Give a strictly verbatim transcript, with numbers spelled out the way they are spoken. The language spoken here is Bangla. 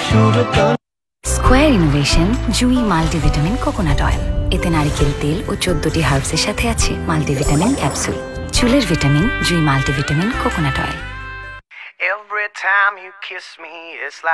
স্কোয়ার ইনোভেশন জুই মাল্টিভিটামিন কোকোনাট অয়েল। এতে নারিকেল তেল ও চোদ্দটি হার্বসের সাথে আছে মাল্টিভিটামিন ক্যাপসুল। চুলের vitamin Jui multivitamin coconut oil. Every time you kiss me, it's like